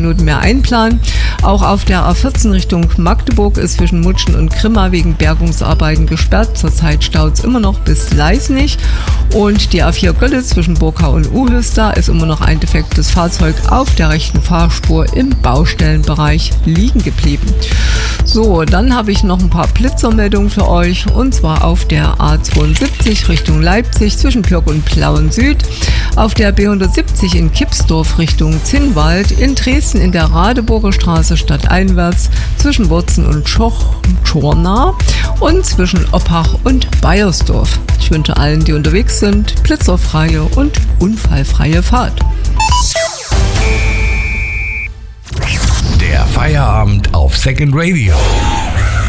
Minuten mehr einplanen. Auch auf der A14 Richtung Magdeburg ist zwischen Mutschen und Grimma wegen Bergungsarbeiten gesperrt. Zurzeit staut es immer noch bis Leisnig. Und die A4 Görlitz zwischen Burkau und Uhlis, da ist immer noch ein defektes Fahrzeug auf der rechten Fahrspur im Baustellenbereich liegen geblieben. So, dann habe ich noch ein paar Blitzermeldungen für euch, und zwar auf der A72 Richtung Leipzig zwischen Pürg und Plauen Süd, auf der B170 in Kipsdorf Richtung Zinnwald, in Dresden in der Radeburger Straße stadteinwärts zwischen Wurzen und Schorna und zwischen Oppach und Baiersdorf. Ich wünsche allen, die unterwegs sind, blitzerfreie und unfallfreie Fahrt. Der Feierabend auf Second Radio.